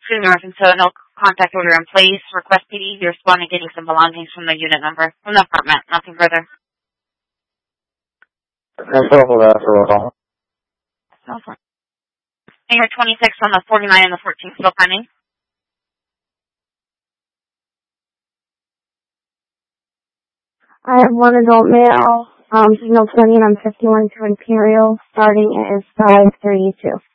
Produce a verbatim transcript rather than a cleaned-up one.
True North, and so no contact order in place. Request P D to respond to getting some belongings from the unit number, from the apartment, nothing further. And so for that, for a call. And you're twenty-six on the forty-nine and the fourteen, still pending? I have one adult male, um, signal twenty, and I'm fifty-one to Imperial. Starting is five thirty-two.